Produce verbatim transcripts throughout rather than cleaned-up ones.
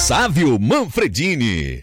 Sávio Manfredini.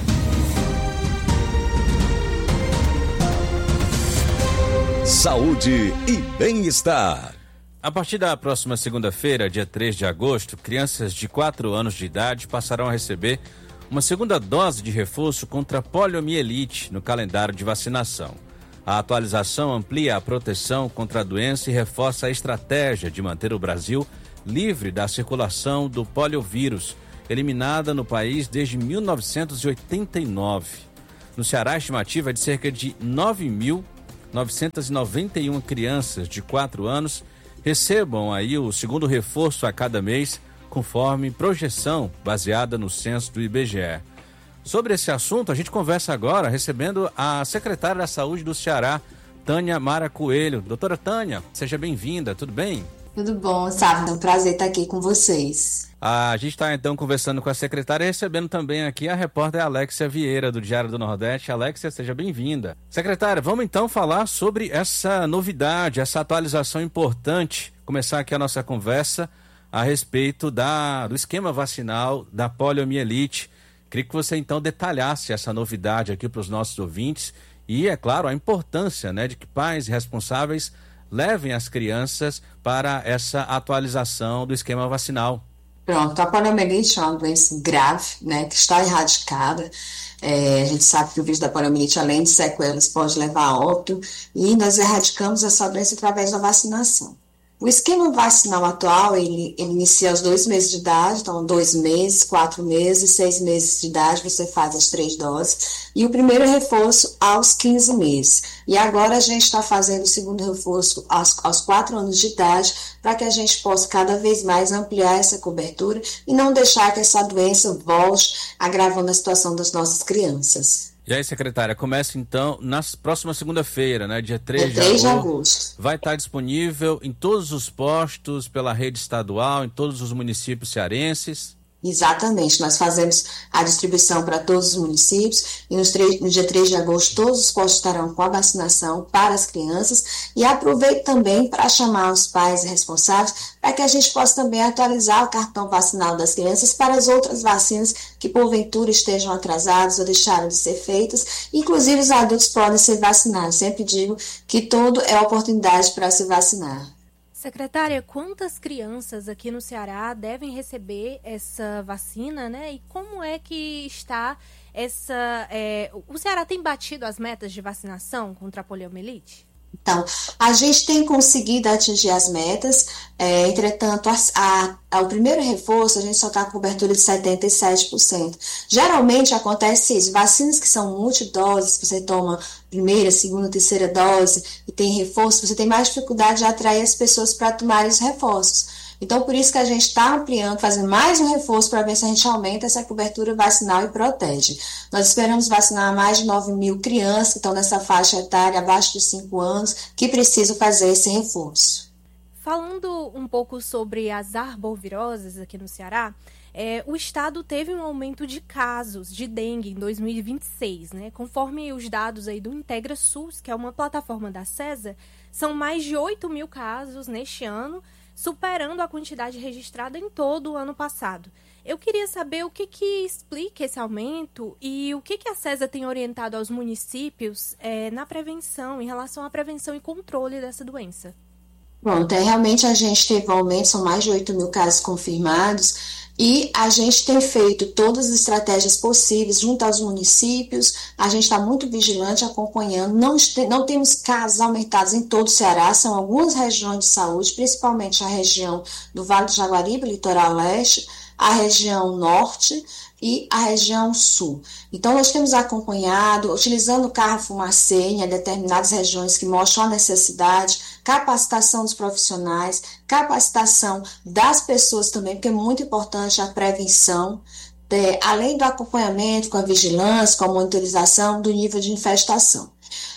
Saúde e bem-estar. A partir da próxima segunda-feira, dia três de agosto, crianças de quatro anos de idade passarão a receber uma segunda dose de reforço contra a poliomielite no calendário de vacinação. A atualização amplia a proteção contra a doença e reforça a estratégia de manter o Brasil livre da circulação do poliovírus, eliminada no país desde mil novecentos e oitenta e nove. No Ceará, a estimativa é de cerca de nove mil novecentas e noventa e uma crianças de quatro anos recebam aí o segundo reforço a cada mês, conforme projeção baseada no censo do I B G E. Sobre esse assunto, a gente conversa agora recebendo a secretária da Saúde do Ceará, Tânia Mara Coelho. Doutora Tânia, seja bem-vinda, tudo bem? Tudo bom, Sávio, é um prazer estar aqui com vocês. A gente está então conversando com a secretária e recebendo também aqui a repórter Alexia Vieira, do Diário do Nordeste. Alexia, seja bem-vinda. Secretária, vamos então falar sobre essa novidade, essa atualização importante, começar aqui a nossa conversa a respeito da, do esquema vacinal da poliomielite. Queria que você então detalhasse essa novidade aqui para os nossos ouvintes e, é claro, a importância, né, de que pais responsáveis levem as crianças para essa atualização do esquema vacinal. Pronto, a poliomielite é uma doença grave, né, que está erradicada. É, a gente sabe que o vírus da poliomielite, além de sequelas, pode levar a óbito, e nós erradicamos essa doença através da vacinação. O esquema vacinal atual, ele, ele inicia aos dois meses de idade, então dois meses, quatro meses, seis meses de idade, você faz as três doses, e o primeiro reforço aos quinze meses. E agora a gente está fazendo o segundo reforço aos, aos quatro anos de idade, para que a gente possa cada vez mais ampliar essa cobertura e não deixar que essa doença volte, agravando a situação das nossas crianças. E aí, secretária, começa então na próxima segunda-feira, né? Dia três de agosto. Vai estar disponível em todos os postos, pela rede estadual, em todos os municípios cearenses? Exatamente, nós fazemos a distribuição para todos os municípios e nos três, no dia três de agosto todos os postos estarão com a vacinação para as crianças, e aproveito também para chamar os pais responsáveis para que a gente possa também atualizar o cartão vacinal das crianças para as outras vacinas que porventura estejam atrasadas ou deixaram de ser feitas. Inclusive os adultos podem ser vacinados, sempre digo que tudo é oportunidade para se vacinar. Secretária, quantas crianças aqui no Ceará devem receber essa vacina, né? E como é que está essa... É... O Ceará tem batido as metas de vacinação contra a poliomielite? Então, a gente tem conseguido atingir as metas, é, entretanto, a, a, o primeiro reforço, a gente só está com cobertura de setenta e sete por cento. Geralmente acontece isso, vacinas que são multidoses, você toma primeira, segunda, terceira dose e tem reforço, você tem mais dificuldade de atrair as pessoas para tomarem os reforços. Então, por isso que a gente está ampliando, fazendo mais um reforço para ver se a gente aumenta essa cobertura vacinal e protege. Nós esperamos vacinar mais de nove mil crianças que estão nessa faixa etária, abaixo de cinco anos, que precisam fazer esse reforço. Falando um pouco sobre as arboviroses aqui no Ceará, é, o estado teve um aumento de casos de dengue em dois mil e vinte e seis, né? Conforme os dados aí do Integra SUS, que é uma plataforma da CESA, são mais de oito mil casos neste ano, superando a quantidade registrada em todo o ano passado. Eu queria saber o que, que explica esse aumento e o que, que a CESA tem orientado aos municípios é, na prevenção, em relação à prevenção e controle dessa doença. Pronto, é, realmente a gente teve um aumento, são mais de oito mil casos confirmados, e a gente tem feito todas as estratégias possíveis junto aos municípios. A gente está muito vigilante, acompanhando, não, não temos casos aumentados em todo o Ceará, são algumas regiões de saúde, principalmente a região do Vale do Jaguaribe, litoral leste, a região norte e a região sul. Então, nós temos acompanhado, utilizando o carro fumacê em determinadas regiões que mostram a necessidade, capacitação dos profissionais, capacitação das pessoas também, porque é muito importante a prevenção, de, além do acompanhamento com a vigilância, com a monitorização do nível de infestação.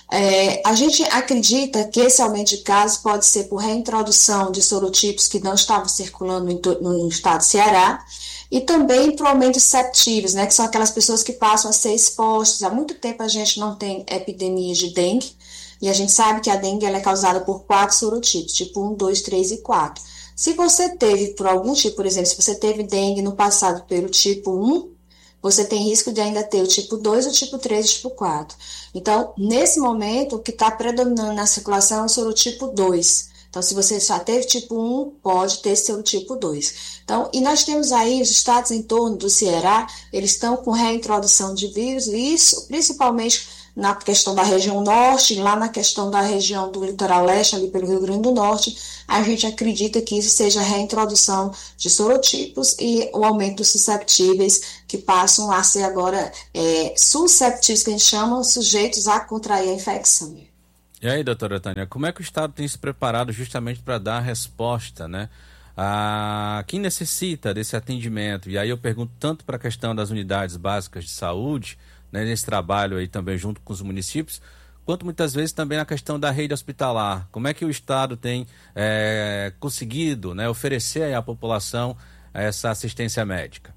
É, a gente acredita que esse aumento de casos pode ser por reintrodução de sorotipos que não estavam circulando no, no estado do Ceará, e também por aumento de septíveis, né, que são aquelas pessoas que passam a ser expostas. Há muito tempo a gente não tem epidemias de dengue, e a gente sabe que a dengue ela é causada por quatro sorotipos, tipo um, dois, três e quatro. Se você teve por algum tipo, por exemplo, se você teve dengue no passado pelo tipo um, você tem risco de ainda ter o tipo dois, o tipo três e o tipo quatro. Então, nesse momento, o que está predominando na circulação é o sorotipo dois. Então, se você já teve tipo um, pode ter seu tipo dois. Então, e nós temos aí os estados em torno do Ceará, eles estão com reintrodução de vírus, e isso principalmente na questão da região norte, lá na questão da região do litoral leste, ali pelo Rio Grande do Norte, a gente acredita que isso seja a reintrodução de sorotipos e o aumento dos susceptíveis, que passam a ser agora é, susceptíveis, que a gente chama, sujeitos a contrair a infecção. E aí, doutora Tânia, como é que o Estado tem se preparado justamente para dar a resposta, né, a quem necessita desse atendimento? E aí eu pergunto tanto para a questão das unidades básicas de saúde, né, nesse trabalho aí também junto com os municípios, quanto muitas vezes também na questão da rede hospitalar. Como é que o Estado tem é, conseguido, né, oferecer à população essa assistência médica?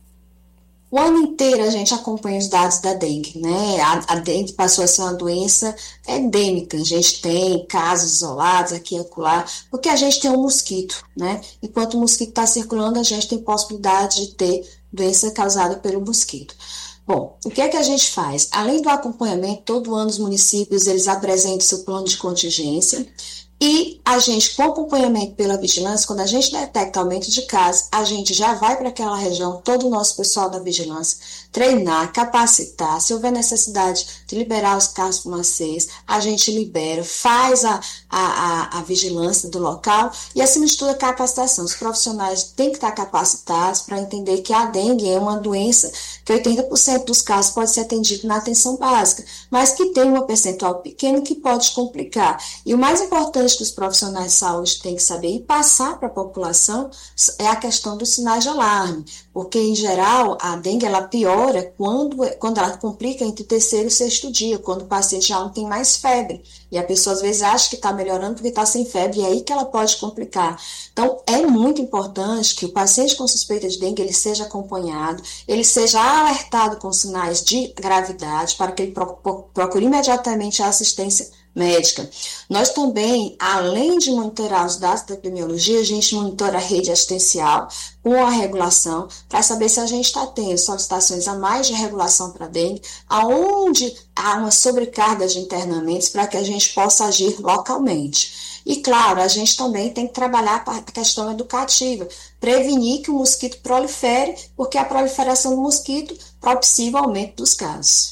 O ano inteiro a gente acompanha os dados da dengue, né? A, a dengue passou a ser uma doença endêmica. A gente tem casos isolados aqui e acolá, porque a gente tem um mosquito, né? Enquanto o mosquito está circulando, a gente tem possibilidade de ter doença causada pelo mosquito. Bom, o que é que a gente faz? Além do acompanhamento, todo ano os municípios eles apresentam seu plano de contingência. E a gente, com acompanhamento pela vigilância, quando a gente detecta aumento de casos, a gente já vai para aquela região, todo o nosso pessoal da vigilância, treinar, capacitar. Se houver necessidade de liberar os carros fumacês, a gente libera, faz a, a, a, a vigilância do local e, acima de tudo, a capacitação. Os profissionais têm que estar capacitados para entender que a dengue é uma doença que oitenta por cento dos casos pode ser atendido na atenção básica, mas que tem uma percentual pequena que pode complicar. E o mais importante que os profissionais de saúde têm que saber e passar para a população é a questão dos sinais de alarme, porque, em geral, a dengue ela piora quando, quando ela complica entre o terceiro e o sexto dia, quando o paciente já não tem mais febre, e a pessoa às vezes acha que está melhorando porque está sem febre, e é aí que ela pode complicar. Então, é muito importante que o paciente com suspeita de dengue ele seja acompanhado, ele seja alertado com sinais de gravidade, para que ele procure imediatamente a assistência médica. Nós também, além de monitorar os dados da epidemiologia, a gente monitora a rede assistencial com a regulação para saber se a gente está tendo solicitações a mais de regulação para dengue, aonde há uma sobrecarga de internamentos para que a gente possa agir localmente. E, claro, a gente também tem que trabalhar a questão educativa, prevenir que o mosquito prolifere, porque a proliferação do mosquito propicia o aumento dos casos.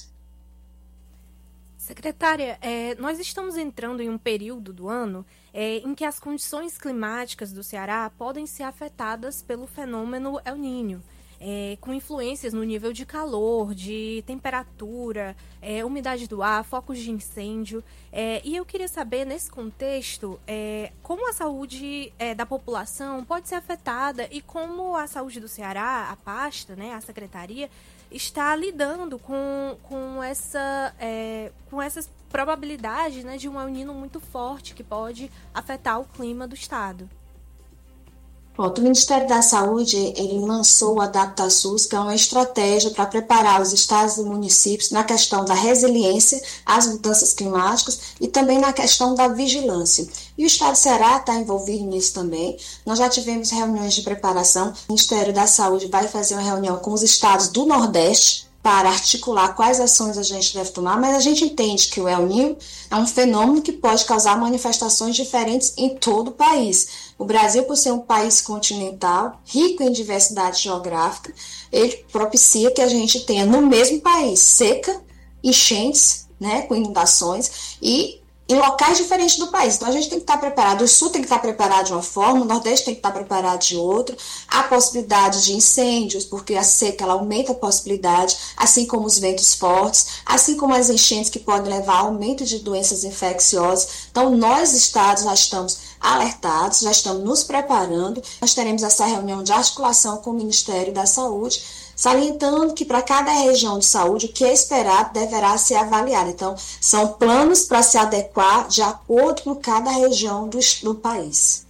Secretária, é, nós estamos entrando em um período do ano é, em que as condições climáticas do Ceará podem ser afetadas pelo fenômeno El Niño, é, com influências no nível de calor, de temperatura, é, umidade do ar, focos de incêndio. É, e eu queria saber, nesse contexto, é, como a saúde é, da população pode ser afetada e como a saúde do Ceará, a pasta, né, a secretaria, está lidando com, com, essa, é, com essas probabilidades, né, de um El Niño muito forte que pode afetar o clima do estado. Pronto, o Ministério da Saúde ele lançou o AdaptaSUS, que é uma estratégia para preparar os estados e municípios na questão da resiliência às mudanças climáticas e também na questão da vigilância. E o estado do Ceará está envolvido nisso também. Nós já tivemos reuniões de preparação. O Ministério da Saúde vai fazer uma reunião com os estados do Nordeste para articular quais ações a gente deve tomar, mas a gente entende que o El Niño é um fenômeno que pode causar manifestações diferentes em todo o país. O Brasil, por ser um país continental, rico em diversidade geográfica, ele propicia que a gente tenha no mesmo país seca, enchentes, né, com inundações e em locais diferentes do país. Então, a gente tem que estar preparado. O Sul tem que estar preparado de uma forma, o Nordeste tem que estar preparado de outra. Há possibilidade de incêndios, porque a seca ela aumenta a possibilidade, assim como os ventos fortes, assim como as enchentes que podem levar ao aumento de doenças infecciosas. Então, nós, estados, já estamos alertados, já estamos nos preparando. Nós teremos essa reunião de articulação com o Ministério da Saúde, salientando que para cada região de saúde o que é esperado deverá ser avaliado. Então, são planos para se adequar de acordo com cada região do, do país.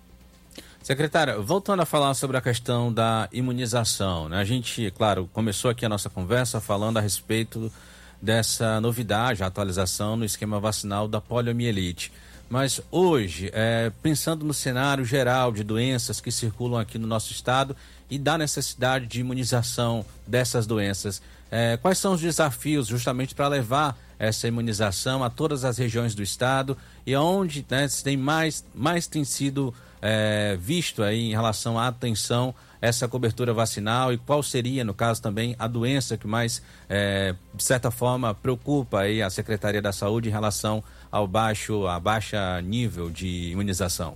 Secretária, voltando a falar sobre a questão da imunização, né? A gente, claro, começou aqui a nossa conversa falando a respeito dessa novidade, a atualização no esquema vacinal da poliomielite. Mas hoje, é, pensando no cenário geral de doenças que circulam aqui no nosso estado e da necessidade de imunização dessas doenças, é, quais são os desafios justamente para levar essa imunização a todas as regiões do estado e onde, né, tem mais, mais tem sido é, visto aí em relação à atenção essa cobertura vacinal, e qual seria, no caso também, a doença que mais, é, de certa forma, preocupa aí a Secretaria da Saúde em relação ao baixo, a baixa nível de imunização?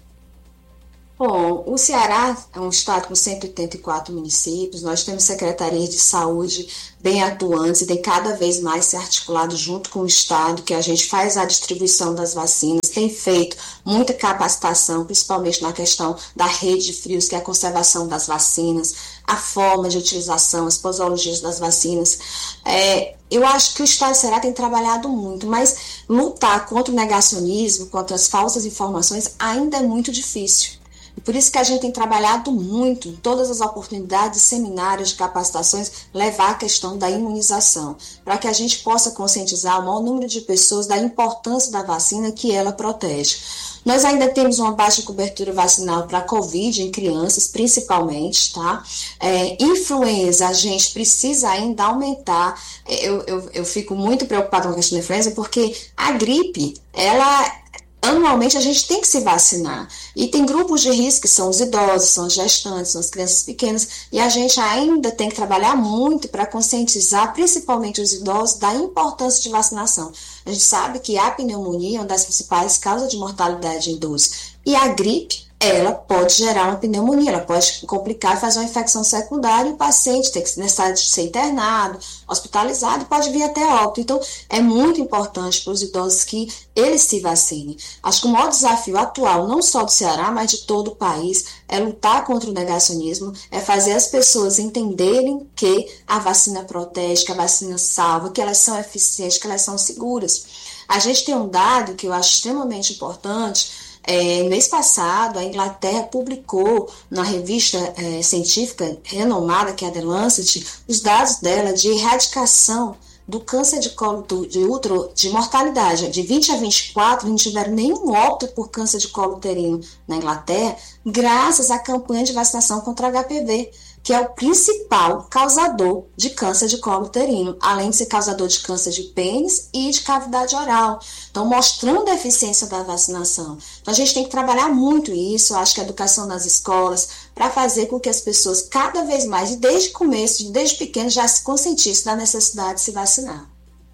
Bom, o Ceará é um estado com cento e oitenta e quatro municípios, nós temos secretarias de saúde bem atuantes e tem cada vez mais se articulado junto com o estado, que a gente faz a distribuição das vacinas, tem feito muita capacitação, principalmente na questão da rede de frios, que é a conservação das vacinas, a forma de utilização, as posologias das vacinas. É, eu acho que o estado do Ceará tem trabalhado muito, mas lutar contra o negacionismo, contra as falsas informações, ainda é muito difícil. Por isso que a gente tem trabalhado muito, em todas as oportunidades, seminários, de capacitações, levar a questão da imunização, para que a gente possa conscientizar o maior número de pessoas da importância da vacina que ela protege. Nós ainda temos uma baixa cobertura vacinal para a Covid em crianças, principalmente, tá? É, influenza, a gente precisa ainda aumentar. Eu, eu, eu fico muito preocupada com a questão da influenza, porque a gripe, ela... anualmente a gente tem que se vacinar, e tem grupos de risco que são os idosos, são as gestantes, são as crianças pequenas, e a gente ainda tem que trabalhar muito para conscientizar, principalmente os idosos, da importância de vacinação. A gente sabe que a pneumonia é uma das principais causas de mortalidade em idosos, e a gripe, ela pode gerar uma pneumonia, ela pode complicar e fazer uma infecção secundária, e o paciente tem que necessidade de ser internado, hospitalizado, e pode vir até óbito. Então, é muito importante para os idosos que eles se vacinem. Acho que o maior desafio atual, não só do Ceará, mas de todo o país, é lutar contra o negacionismo, é fazer as pessoas entenderem que a vacina protege, que a vacina salva, que elas são eficientes, que elas são seguras. A gente tem um dado que eu acho extremamente importante. É, mês passado, a Inglaterra publicou na revista é, científica renomada, que é a The Lancet, os dados dela de erradicação do câncer de colo de útero, de mortalidade. De vinte a vinte e quatro, não tiveram nenhum óbito por câncer de colo uterino na Inglaterra, graças à campanha de vacinação contra H P V, que é o principal causador de câncer de colo uterino, além de ser causador de câncer de pênis e de cavidade oral. Então, mostrando a eficiência da vacinação. Então, a gente tem que trabalhar muito isso, eu acho que a educação nas escolas, para fazer com que as pessoas cada vez mais, e desde o começo, desde pequeno, já se conscientizem da necessidade de se vacinar.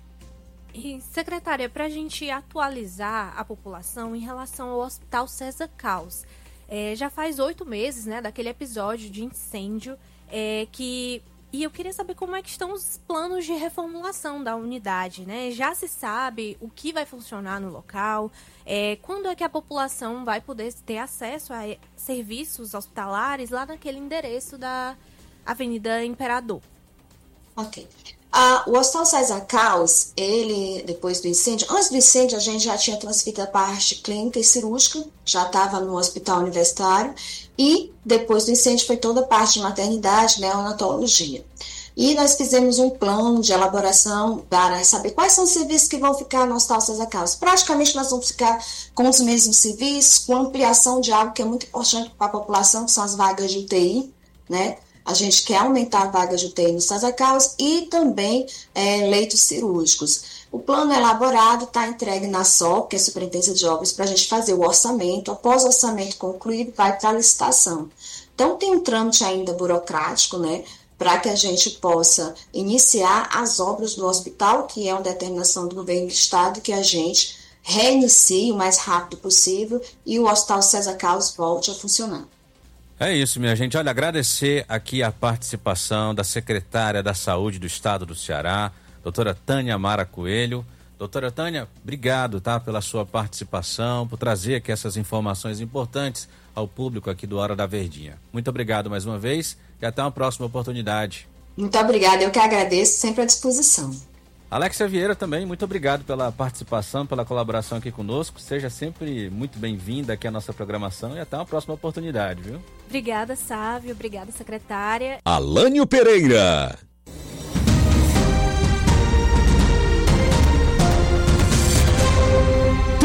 E, secretária, para a gente atualizar a população em relação ao Hospital César Caos, É, já faz oito meses, né, daquele episódio de incêndio, é, que... E eu queria saber como é que estão os planos de reformulação da unidade, né? Já se sabe o que vai funcionar no local, é, quando é que a população vai poder ter acesso a serviços hospitalares lá naquele endereço da Avenida Imperador. Ok. Ah, o Hospital César Caos, ele, depois do incêndio, antes do incêndio a gente já tinha transferido a parte clínica e cirúrgica, já estava no hospital universitário, e depois do incêndio foi toda a parte de maternidade, neonatologia. E nós fizemos um plano de elaboração para saber quais são os serviços que vão ficar no Hospital César Caos. Praticamente nós vamos ficar com os mesmos serviços, com ampliação de algo que é muito importante para a população, que são as vagas de U T I, né? A gente quer aumentar a vaga de U T I no César Caos e também é, leitos cirúrgicos. O plano elaborado está entregue na S O P, que é a Superintendência de Obras, para a gente fazer o orçamento. Após o orçamento concluído, vai para a licitação. Então, tem um trâmite ainda burocrático, né, para que a gente possa iniciar as obras do hospital, que é uma determinação do governo do estado, que a gente reinicie o mais rápido possível e o Hospital César Caos volte a funcionar. É isso, minha gente. Olha, agradecer aqui a participação da secretária da Saúde do Estado do Ceará, doutora Tânia Mara Coelho. Doutora Tânia, obrigado, tá, pela sua participação, por trazer aqui essas informações importantes ao público aqui do Hora da Verdinha. Muito obrigado mais uma vez e até uma próxima oportunidade. Muito obrigada, eu que agradeço, sempre à disposição. Alexia Vieira também, muito obrigado pela participação, pela colaboração aqui conosco. Seja sempre muito bem-vinda aqui à nossa programação e até uma próxima oportunidade, viu? Obrigada, Sávio. Obrigada, secretária. Alânio Pereira.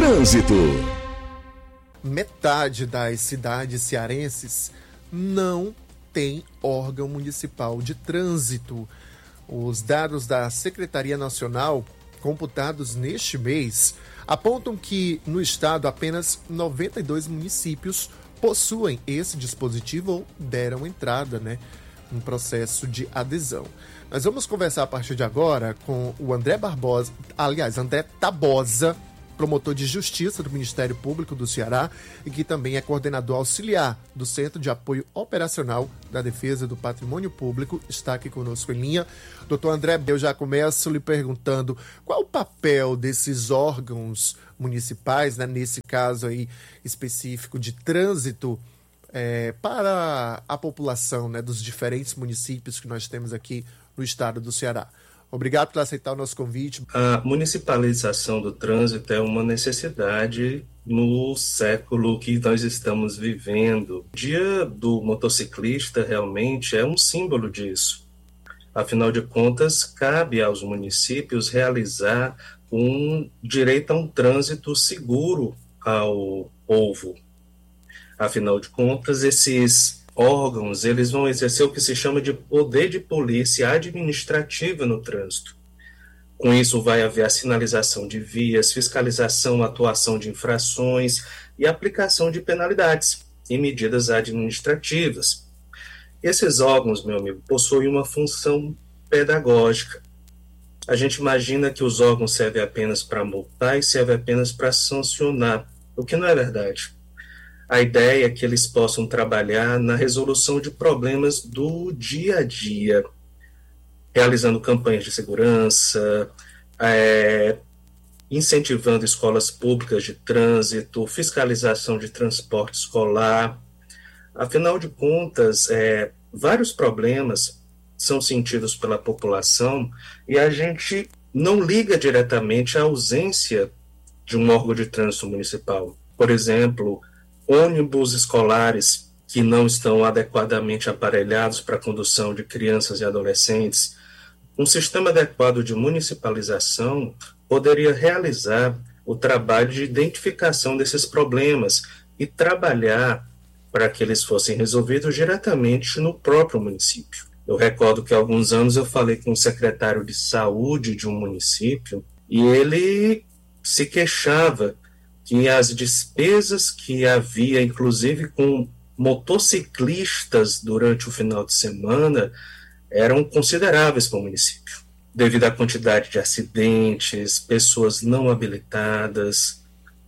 Trânsito. Metade das cidades cearenses não tem órgão municipal de trânsito. Os dados da Secretaria Nacional, computados neste mês, apontam que no estado apenas noventa e dois municípios possuem esse dispositivo ou deram entrada, né, no processo de adesão. Nós vamos conversar a partir de agora com o André Barbosa, aliás, André Tabosa, promotor de Justiça do Ministério Público do Ceará e que também é coordenador auxiliar do Centro de Apoio Operacional da Defesa do Patrimônio Público, está aqui conosco em linha. Doutor André, eu já começo lhe perguntando qual é o papel desses órgãos municipais, né, nesse caso aí específico de trânsito, é, para a população, né, dos diferentes municípios que nós temos aqui no estado do Ceará. Obrigado por aceitar o nosso convite. A municipalização do trânsito é uma necessidade no século que nós estamos vivendo. O Dia do Motociclista realmente é um símbolo disso. Afinal de contas, cabe aos municípios realizar um direito a um trânsito seguro ao povo. Afinal de contas, esses órgãos, eles vão exercer o que se chama de poder de polícia administrativa no trânsito. Com isso, vai haver a sinalização de vias, fiscalização, atuação de infrações e aplicação de penalidades e medidas administrativas. Esses órgãos, meu amigo, possuem uma função pedagógica. A gente imagina que os órgãos servem apenas para multar e servem apenas para sancionar, o que não é verdade. A ideia é que eles possam trabalhar na resolução de problemas do dia a dia, realizando campanhas de segurança, é, incentivando escolas públicas de trânsito, fiscalização de transporte escolar. Afinal de contas, é, vários problemas são sentidos pela população e a gente não liga diretamente à ausência de um órgão de trânsito municipal. Por exemplo, ônibus escolares que não estão adequadamente aparelhados para a condução de crianças e adolescentes. Um sistema adequado de municipalização poderia realizar o trabalho de identificação desses problemas e trabalhar para que eles fossem resolvidos diretamente no próprio município. Eu recordo que há alguns anos eu falei com o secretário de saúde de um município e ele se queixava que as despesas que havia, inclusive com motociclistas durante o final de semana, eram consideráveis para o município, devido à quantidade de acidentes, pessoas não habilitadas,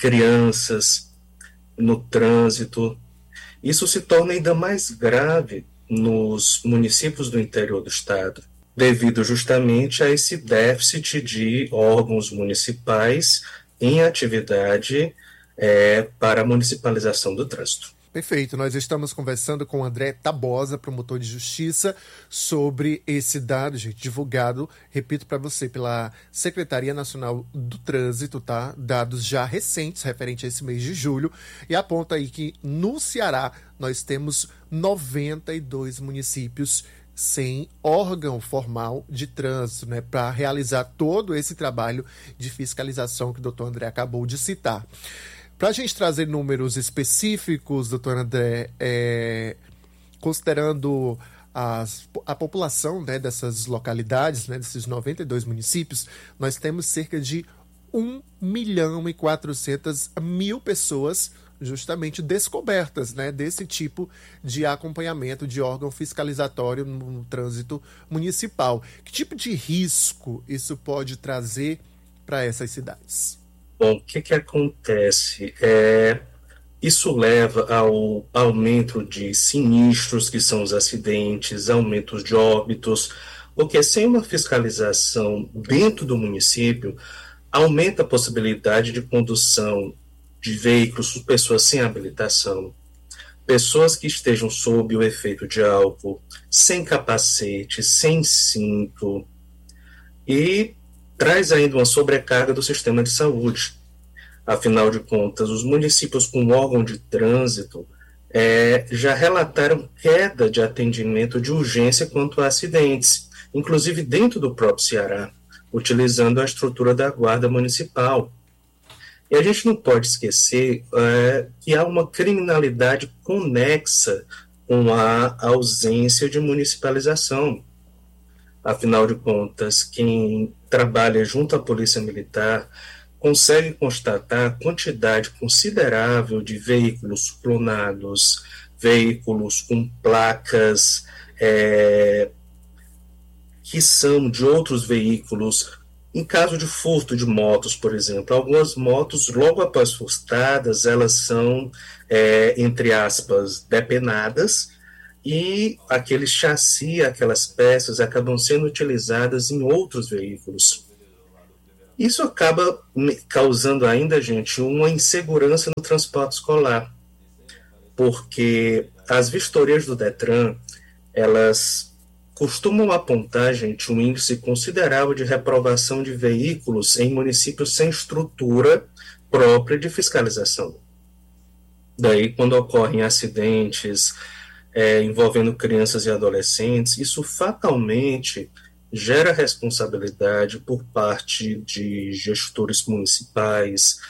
crianças no trânsito. Isso se torna ainda mais grave nos municípios do interior do estado, devido justamente a esse déficit de órgãos municipais em atividade é, para a municipalização do trânsito. Perfeito, nós estamos conversando com o André Tabosa, promotor de justiça, sobre esse dado, gente, divulgado, repito para você, pela Secretaria Nacional do Trânsito, tá? Dados já recentes, referente a esse mês de julho, e aponta aí que no Ceará nós temos noventa e dois municípios sem órgão formal de trânsito, né, para realizar todo esse trabalho de fiscalização que o doutor André acabou de citar. Para a gente trazer números específicos, doutor André, é, considerando as, a população, né, dessas localidades, né, desses noventa e dois municípios, nós temos cerca de um milhão e quatrocentas mil pessoas justamente descobertas, né, desse tipo de acompanhamento de órgão fiscalizatório no, no trânsito municipal. Que tipo de risco isso pode trazer para essas cidades? Bom, o que, que acontece? É, isso leva ao aumento de sinistros, que são os acidentes, aumentos de óbitos, porque sem uma fiscalização dentro do município, aumenta a possibilidade de condução de veículos por pessoas sem habilitação, pessoas que estejam sob o efeito de álcool, sem capacete, sem cinto, e traz ainda uma sobrecarga do sistema de saúde. Afinal de contas, os municípios com órgão de trânsito é, já relataram queda de atendimento de urgência quanto a acidentes, inclusive dentro do próprio Ceará, utilizando a estrutura da Guarda Municipal. E a gente não pode esquecer é, que há uma criminalidade conexa com a ausência de municipalização. Afinal de contas, quem trabalha junto à Polícia Militar consegue constatar a quantidade considerável de veículos clonados, veículos com placas é, que são de outros veículos. Em caso de furto de motos, por exemplo, algumas motos, logo após furtadas, elas são, é, entre aspas, depenadas, e aquele chassi, aquelas peças, acabam sendo utilizadas em outros veículos. Isso acaba causando ainda, gente, uma insegurança no transporte escolar, porque as vistorias do Detran, elas costumam apontar, gente, um índice considerável de reprovação de veículos em municípios sem estrutura própria de fiscalização. Daí, quando ocorrem acidentes é, envolvendo crianças e adolescentes, isso fatalmente gera responsabilidade por parte de gestores municipais,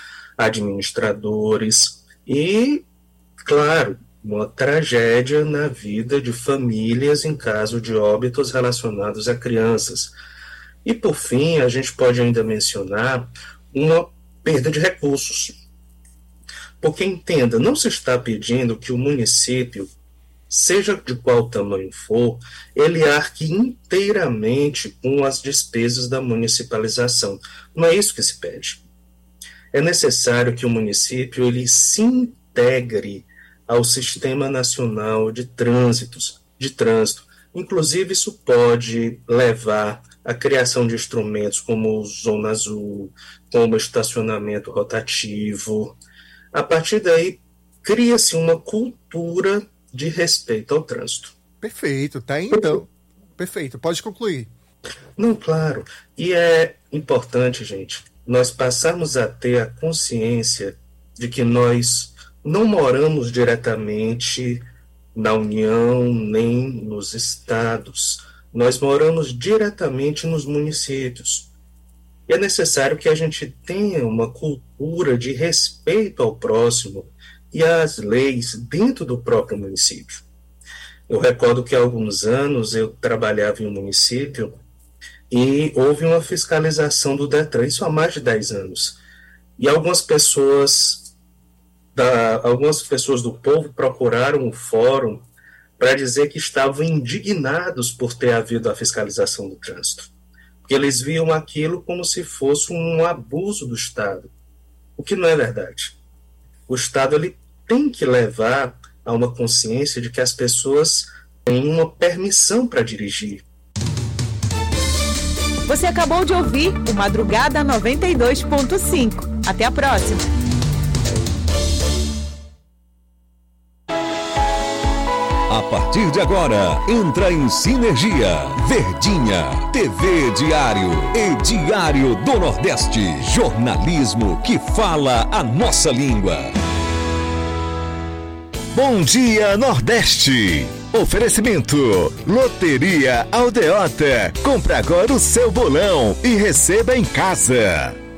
administradores e, claro, uma tragédia na vida de famílias em caso de óbitos relacionados a crianças. E, por fim, a gente pode ainda mencionar uma perda de recursos. Porque, entenda, não se está pedindo que o município, seja de qual tamanho for, ele arque inteiramente com as despesas da municipalização. Não é isso que se pede. É necessário que o município ele se integre ao Sistema Nacional de Trânsitos, de Trânsito. Inclusive, isso pode levar à criação de instrumentos como Zona Azul, como estacionamento rotativo. A partir daí, cria-se uma cultura de respeito ao trânsito. Perfeito, tá aí então. Perfeito, pode concluir. Não, claro. E é importante, gente, nós passarmos a ter a consciência de que nós não moramos diretamente na União nem nos estados. Nós moramos diretamente nos municípios. E é necessário que a gente tenha uma cultura de respeito ao próximo e às leis dentro do próprio município. Eu recordo que há alguns anos eu trabalhava em um município e houve uma fiscalização do Detran, isso há mais de dez anos. E algumas pessoas, da, algumas pessoas do povo procuraram o fórum para dizer que estavam indignados por ter havido a fiscalização do trânsito. Porque eles viam aquilo como se fosse um abuso do Estado, o que não é verdade. O Estado ele tem que levar a uma consciência de que as pessoas têm uma permissão para dirigir. Você acabou de ouvir o Madrugada noventa e dois ponto cinco. Até a próxima. A partir de agora, entra em Sinergia, Verdinha, T V Diário e Diário do Nordeste. Jornalismo que fala a nossa língua. Bom dia, Nordeste. Oferecimento Loteria Aldeota. Compre agora o seu bolão e receba em casa.